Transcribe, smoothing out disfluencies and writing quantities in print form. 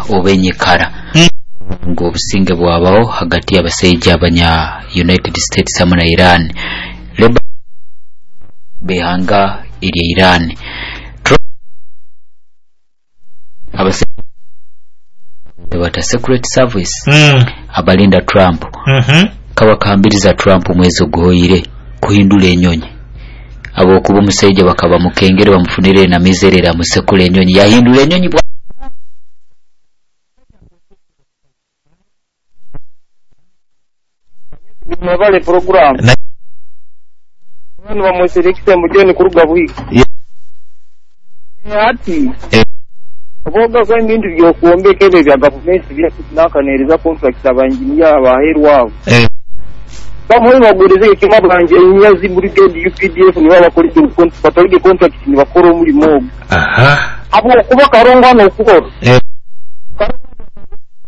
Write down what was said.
obenyekala ng'obusinge bwabawo hagati y'abasajja abanya United States hamwe na Iran behanga eri Iran abasajja bata Secret Service abalinda Trump kabakambiriza Trump mwezi guhoyire kuhindula enyonyi abo kuba omusajja bakaba mukengere bamufunire na mizerera musekula enyonyi yahindula enyonyi Vale program. Nani wamuselekte mujeni kuruga bwiki. Ati. Oboga kwa ibintu byo kuombekebe bya government bya kunakaniriza contract abanjiniya abaheru wabo. Bamwe bagureze kimabanje inyazi muri UPDF ni babakora contract contract ni bakora muri mob. Aha. Abo kuba karonga no kubora.